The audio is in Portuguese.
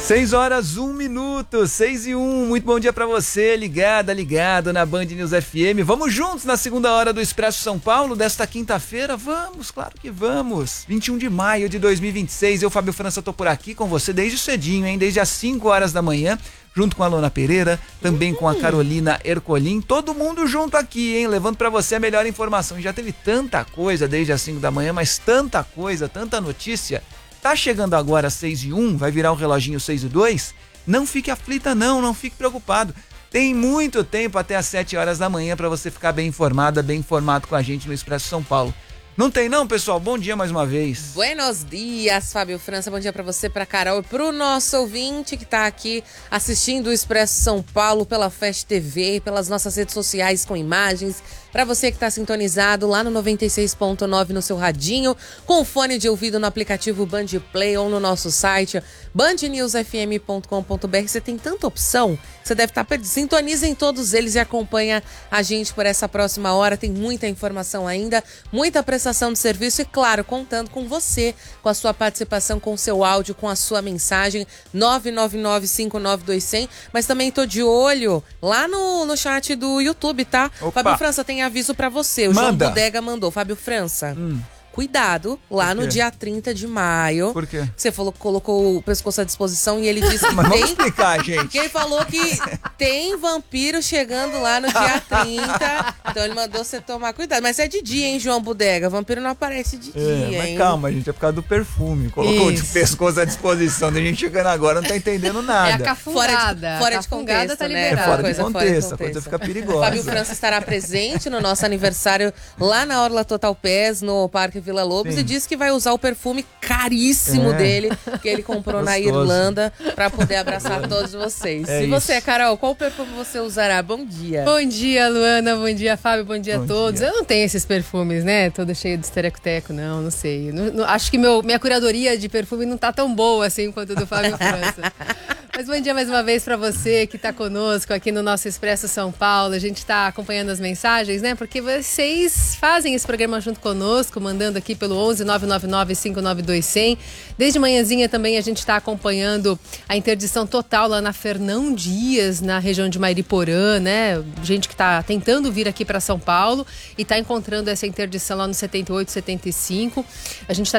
6 horas, 1 minuto, 6 e 1, muito bom dia pra você, ligado na Band News FM. Vamos juntos na segunda hora do Expresso São Paulo desta quinta-feira? Vamos, claro que vamos. 21 de maio de 2026, eu, Fábio França, tô por aqui com você desde cedinho, hein? Desde as 5 horas da manhã, junto com a Lona Pereira, também com a Carolina Ercolim, todo mundo junto aqui, hein? Levando pra você a melhor informação. Já teve tanta coisa desde as 5 da manhã, mas tanta coisa, tanta notícia. Tá chegando agora às 6 e 1, vai virar o reloginho 6 e 2, não fique aflita não fique preocupado. Tem muito tempo até às 7 horas da manhã para você ficar bem informada, bem informado com a gente no Expresso São Paulo. Não tem não, pessoal? Bom dia mais uma vez. Buenos dias, Fábio França. Bom dia pra você, pra Carol e pro nosso ouvinte que tá aqui assistindo o Expresso São Paulo pela Fast TV, pelas nossas redes sociais com imagens. Pra você que tá sintonizado lá no 96.9 no seu radinho, com fone de ouvido no aplicativo Band Play ou no nosso site bandnewsfm.com.br. Você tem tanta opção, você deve estar perdido. Sintoniza em todos eles e acompanha a gente por essa próxima hora. Tem muita informação ainda, muita prestação de serviço e, claro, contando com você, com a sua participação, com o seu áudio, com a sua mensagem 999-592-100. Mas também tô de olho lá no chat do YouTube, tá? Opa. Fábio França, tem aviso pra você. O Manda. João Bodega mandou. Fábio França, cuidado lá no dia 30 de maio. Por quê? Você falou que colocou o pescoço à disposição e ele disse que Mas vamos tem... explicar, gente. Que ele falou que tem vampiro chegando lá no dia 30. Então ele mandou você tomar cuidado. Mas é de dia, hein, João Bodega? Vampiro não aparece de dia, Mas hein? calma, gente, é por causa do perfume. Colocou o pescoço à disposição, da gente chegando agora, não tá entendendo nada. É a cafungada. Fora de contexto, tá né? liberada. Fora de contexto, a coisa fica perigosa. Fábio França estará presente no nosso aniversário lá na Orla Total Pés, no Parque Vila Lobos, Sim. e disse que vai usar o perfume caríssimo dele, que ele comprou na Irlanda, pra poder abraçar todos vocês. É E você, isso. Carol, qual perfume você usará? Bom dia. Bom dia, Luana. Bom dia, Fábio. Bom dia Bom a todos. dia. Eu não tenho esses perfumes, né? Todo cheio de esterecoteco, não sei. Acho que minha curadoria de perfume não tá tão boa assim quanto a do Fábio França. Mas bom dia mais uma vez para você que tá conosco aqui no nosso Expresso São Paulo. A gente tá acompanhando as mensagens, né? Porque vocês fazem esse programa junto conosco, mandando aqui pelo 11 999 592 100. Desde manhãzinha também a gente tá acompanhando a interdição total lá na Fernão Dias, na região de Mairiporã, né? Gente que tá tentando vir aqui para São Paulo e tá encontrando essa interdição lá no 78, 75. A gente tá